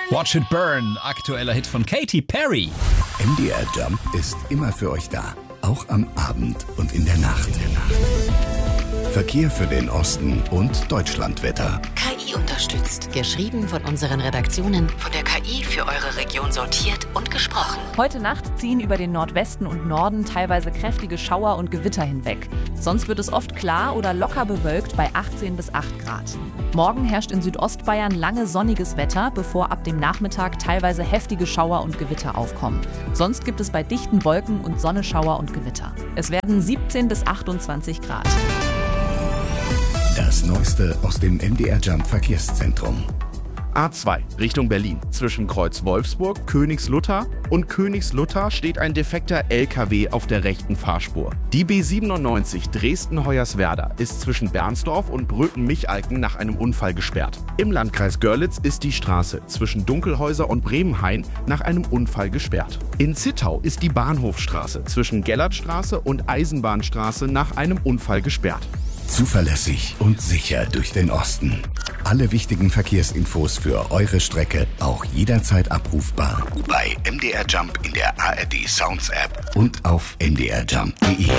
Watch It Burn, aktueller Hit von Katy Perry. MDR Jump ist immer für euch da, auch am Abend und in der Nacht. Verkehr für den Osten und Deutschlandwetter. KI unterstützt. Geschrieben von unseren Redaktionen, von der KI für eure Region sortiert und gesprochen. Heute Nacht ziehen über den Nordwesten und Norden teilweise kräftige Schauer und Gewitter hinweg. Sonst wird es oft klar oder locker bewölkt bei 18 bis 8 Grad. Morgen herrscht in Südostbayern lange sonniges Wetter, bevor ab dem Nachmittag teilweise heftige Schauer und Gewitter aufkommen. Sonst gibt es bei dichten Wolken und Sonne Schauer und Gewitter. Es werden 17 bis 28 Grad. Das Neueste aus dem MDR Jump Verkehrszentrum. A2 Richtung Berlin. Zwischen Kreuz Wolfsburg, Königslutter und Königslutter steht ein defekter LKW auf der rechten Fahrspur. Die B97 Dresden-Hoyerswerda ist zwischen Bernsdorf und Bröken-Michalken nach einem Unfall gesperrt. Im Landkreis Görlitz ist die Straße zwischen Dunkelhäuser und Bremenhain nach einem Unfall gesperrt. In Zittau ist die Bahnhofstraße zwischen Gellertstraße und Eisenbahnstraße nach einem Unfall gesperrt. Zuverlässig und sicher durch den Osten. Alle wichtigen Verkehrsinfos für eure Strecke auch jederzeit abrufbar bei MDR Jump in der ARD Sounds App und auf mdrjump.de.